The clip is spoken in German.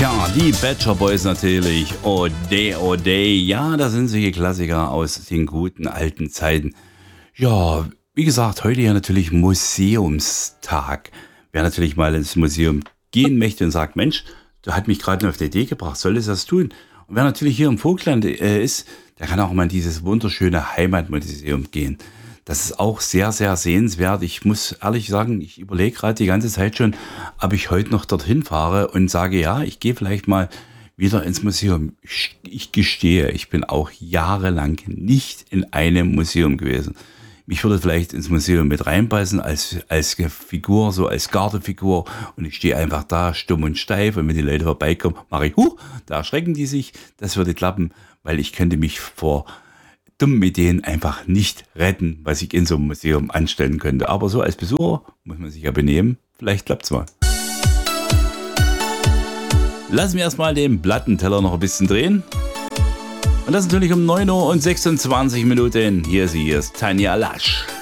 Tja, die Pet Shop Boys natürlich. Oh day, oh day. Ja, da sind solche Klassiker aus den guten alten Zeiten. Ja, wie gesagt, heute ja natürlich Museumstag. Wer natürlich mal ins Museum gehen möchte und sagt, Mensch, da hat mich gerade auf die Idee gebracht, soll es das tun? Und wer natürlich hier im Vogtland ist, der kann auch mal in dieses wunderschöne Heimatmuseum gehen. Das ist auch sehr, sehr sehenswert. Ich muss ehrlich sagen, ich überlege gerade die ganze Zeit schon, ob ich heute noch dorthin fahre und sage, ja, ich gehe vielleicht mal wieder ins Museum. Ich gestehe, ich bin auch jahrelang nicht in einem Museum gewesen. Mich würde vielleicht ins Museum mit reinpassen als Figur, so als Gardefigur. Und ich stehe einfach da, stumm und steif. Und wenn die Leute vorbeikommen, mache ich, da erschrecken die sich. Das würde klappen, weil ich könnte mich vor dummen Ideen einfach nicht retten, was ich in so einem Museum anstellen könnte. Aber so als Besucher muss man sich ja benehmen. Vielleicht klappt's mal. Lassen wir erstmal den Plattenteller noch ein bisschen drehen. Und das natürlich um 9 Uhr und 26 Minuten. Hier ist Tanja Lasch.